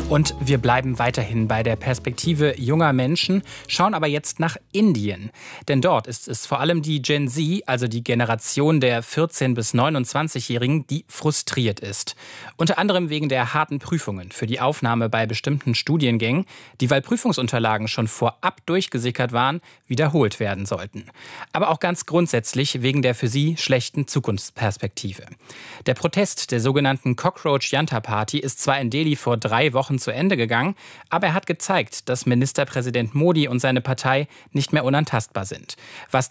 Und wir bleiben weiterhin bei der Perspektive junger Menschen, schauen aber jetzt nach Indien. Denn dort ist es vor allem die Gen Z, also die Generation der 14- bis 29-Jährigen, die frustriert ist. Unter anderem wegen der harten Prüfungen für die Aufnahme bei bestimmten Studiengängen, die, weil Prüfungsunterlagen schon vorab durchgesickert waren, wiederholt werden sollten. Aber auch ganz grundsätzlich wegen der für sie schlechten Zukunftsperspektive. Der Protest der sogenannten Cockroach Janta Party ist zwar in Delhi vor 3 Wochen zu Ende gegangen, aber er hat gezeigt, dass Ministerpräsident Modi und seine Partei nicht mehr unantastbar sind. Was